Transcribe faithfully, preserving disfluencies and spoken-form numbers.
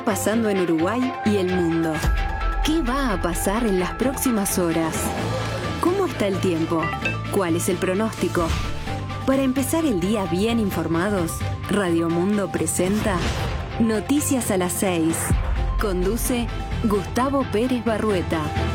está pasando en Uruguay y el mundo? ¿Qué va a pasar en las próximas horas? ¿Cómo está el tiempo? ¿Cuál es el pronóstico? Para empezar el día bien informados, Radio Mundo presenta Noticias a las seis. Conduce Gustavo Pérez Barrueta.